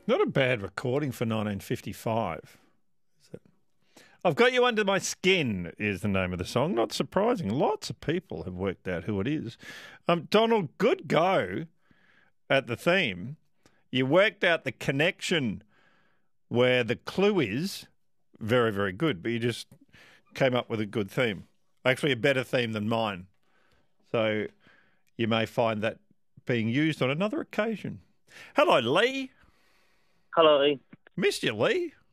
Not a bad recording for 1955. Is it? I've Got You Under My Skin is the name of the song. Not surprising. Lots of people have worked out who it is. Donald, good go at the theme. You worked out the connection where the clue is. Very, very good. But you just came up with a good theme. Actually, a better theme than mine. So you may find that being used on another occasion. Hello, Lee. Hello, Ian. Missed you, Lee.